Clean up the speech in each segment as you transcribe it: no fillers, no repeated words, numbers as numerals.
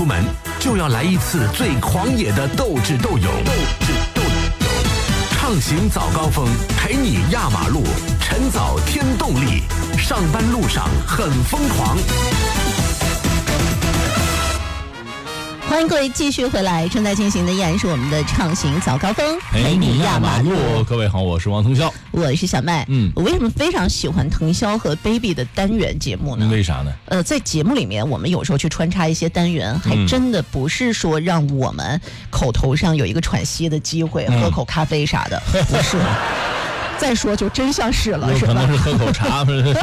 们，就要来一次最狂野的斗智斗勇。畅行早高峰，陪你压马路，晨早添动力，上班路上很疯狂。 欢迎各位继续回来，正在进行的依然是我们的畅行早高峰， 陪你压马路。各位好，我是王腾霄， 我是小麦。我为什么非常喜欢腾霄和 baby 的单元节目呢？ 为啥呢？ 在节目里面，我们有时候去穿插一些单元，还真的不是说让我们口头上有一个喘息的机会，喝口咖啡啥的，不是。再说就真像是了，是吧？ 可能是喝口茶，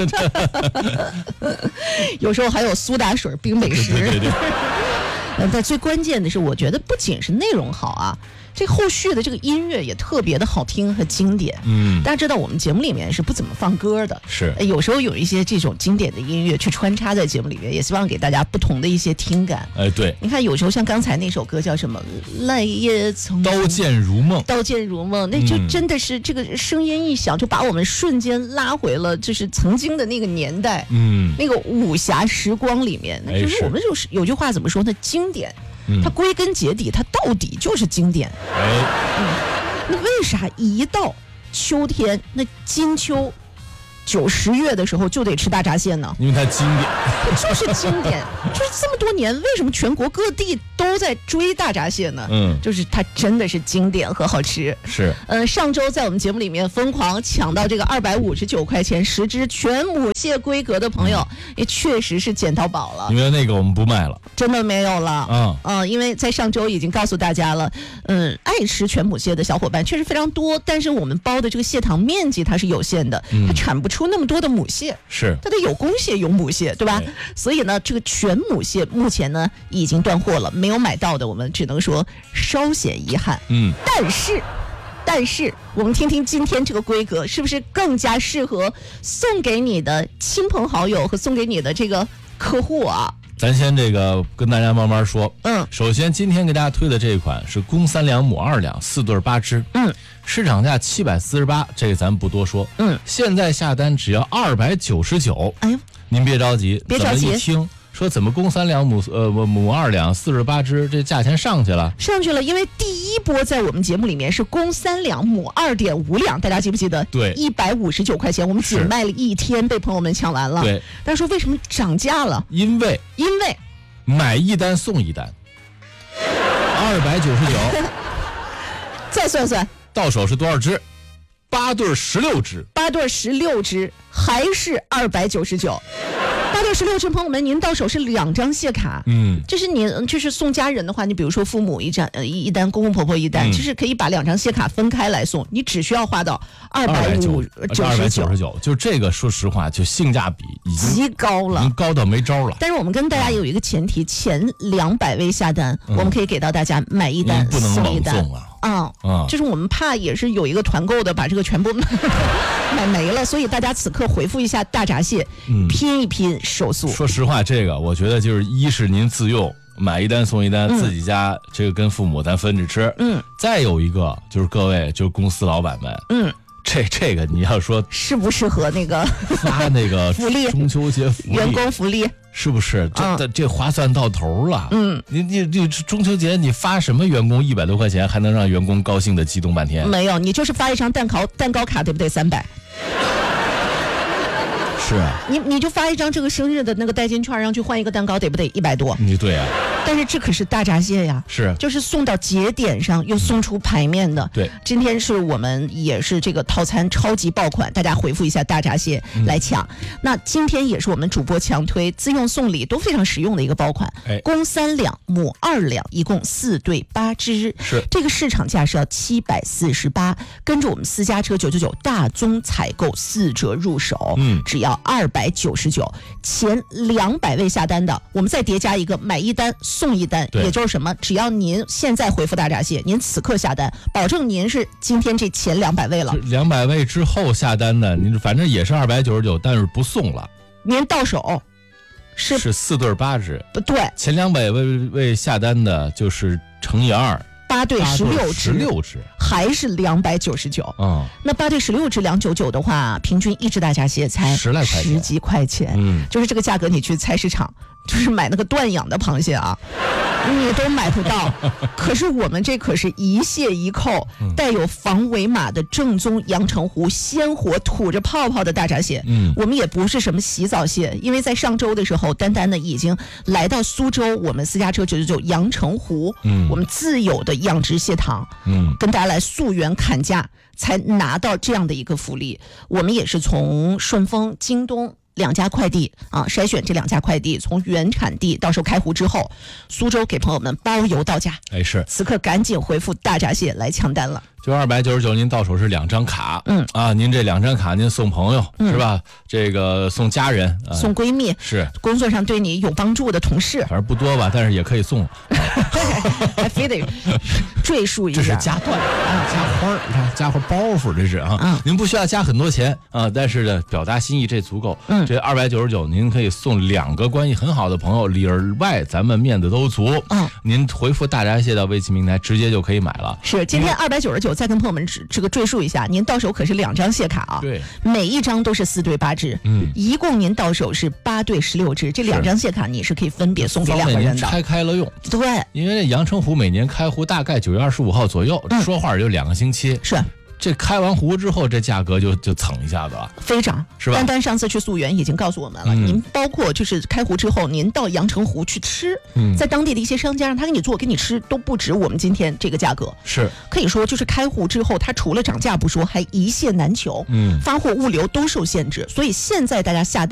有时候还有苏打水、冰美式。 对。 但最关键的是，我觉得不仅是内容好啊，这后续的这个音乐也特别的好听和经典。大家知道我们节目里面是不怎么放歌的， 是有时候有一些这种经典的音乐去穿插在节目里面，也希望给大家不同的一些听感。 对， 你看有时候像刚才那首歌叫什么《来也曾刀剑如梦》， 那就真的是这个声音一响，就把我们瞬间拉回了就是曾经的那个年代，那个武侠时光里面。那就是我们就是有句话怎么说呢？经典。它归根结底，它到底就是经典。那为啥一到秋天，那金秋9、10月的时候就得吃大闸蟹呢？ 因为它经典， 它就是经典，就是这么多年，为什么全国各地都在追大闸蟹呢？就是它真的是经典和好吃。 是， 上周在我们节目里面疯狂抢到这个259块钱10只全母蟹规格的朋友，也确实是捡到宝了。 因为那个我们不卖了， 真的没有了。因为在上周已经告诉大家了，爱吃全母蟹的小伙伴确实非常多，但是我们包的这个蟹塘面积它是有限的，它产不出那么多的母蟹， 是它得有公蟹有母蟹，对吧？所以呢，这个全母蟹目前呢已经断货了，没有买到的我们只能说稍显遗憾。但是我们听听今天这个规格是不是更加适合送给你的亲朋好友和送给你的这个客户啊？ 咱先这个跟大家慢慢说。首先今天给大家推的这一款是公3两母2两4对8只，市场价748，这个咱不多说。现在下单只要299。哎呦，您别着急， 别着急， 怎么一听说怎么公3两母2两48只，这价钱上去了， 因为第一波在我们节目里面是公3两母2.5两，大家记不记得？ 对 ，159块钱，我们只卖了1天，被朋友们抢完了。 对， 但是说为什么涨价了？ 因为买一单送一单，299。 再算算， 到手是多少只？8对16只 ，8对16只，还是299。8对16只，朋友们，您到手是2张蟹卡。就是您就是送家人的话，你比如说父母一单，公公婆婆一单，就是可以把2张蟹卡分开来送，你只需要花到299。 就这个，说实话，就性价比已经极高了， 高到没招了。 但是我们跟大家有一个前提，前200位下单，我们可以给到大家买一单送一单。就是我们怕也是有一个团购的把这个全部买没了，所以大家此刻回复一下大闸蟹，拼一拼手速。 说实话，这个我觉得就是一是您自用，买一单送一单，自己家这个跟父母咱分着吃。再有一个就是各位就是公司老板们，这个你要说适不适合那个发那个福利， 中秋节福利， 员工福利。 是不是这划算到头了？你中秋节你发什么员工100多块钱，还能让员工高兴的激动半天？ 没有，你就是发一张蛋糕卡，对不对？300。 是啊， 你就发一张这个生日的那个代金券，让去换一个蛋糕，得不得100多？ 对啊。 但是这可是大闸蟹呀，就是送到节点上又送出牌面的。 对， 今天是我们也是这个套餐超级爆款，大家回复一下大闸蟹来抢。那今天也是我们主播强推，自用送礼都非常实用的一个爆款。公3两母2两，一共4对8只。 是这个市场价是要748，跟着我们私家车999大宗采购4折入手，只要299。前200位下单的，我们再叠加一个买一单送一单，也就是什么？只要您现在回复大闸蟹，您此刻下单，保证您是今天这前200位了。 200位之后下单的，您反正也是299，但是不送了。 您到手是 4对8只， 不对， 前200位下单的就是乘以2。 8对16只， 还是299。那8对16只299的话，平均一只大闸蟹才10几块钱。就是这个价格，你去菜市场就是买那个断养的螃蟹啊，你都买不到。可是我们这可是一蟹一扣，带有防伪码的正宗阳澄湖鲜活吐着泡泡的大闸蟹。我们也不是什么洗澡蟹，因为在上周的时候，丹丹呢已经来到苏州我们私家车999阳澄湖，我们自有的养殖蟹塘，跟大家来溯源砍价，才拿到这样的一个福利。我们也是从顺丰、京东2家快递啊，筛选这2家快递，从原产地到时候开湖之后，苏州给朋友们包邮到家。 是， 此刻赶紧回复大闸蟹来抢单了。 就299，您到手是2张卡，您这2张卡您送朋友，是吧？这个送家人， 送闺蜜， 是工作上对你有帮助的同事， 反正不多吧，但是也可以送。 还非得赘述一下， 这是加段加花，你看加花包袱，这是啊。您不需要加很多钱啊，但是呢，表达心意这足够。这299，您可以送2个关系很好的朋友，里儿外咱们面子都足。您回复大闸蟹到微信平台，直接就可以买了。 是，今天299。再跟朋友们这个赘述一下，您到手可是2张蟹卡啊， 对， 每一张都是4对8只，一共您到手是8对16只，这2张蟹卡你是可以分别送给2个人的， 开了用。 对， 因为阳澄湖每年开湖大概9月25号左右，说话就2个星期， 是。 这开完湖之后，这价格就蹭一下子了， 飞涨， 是吧？ 丹丹上次去溯源已经告诉我们了，您包括就是开湖之后，您到阳澄湖去吃，在当地的一些商家让他给你做给你吃，都不止我们今天这个价格。 是， 可以说就是开湖之后，它除了涨价不说，还一蟹难求，发货物流都受限制，所以现在大家下单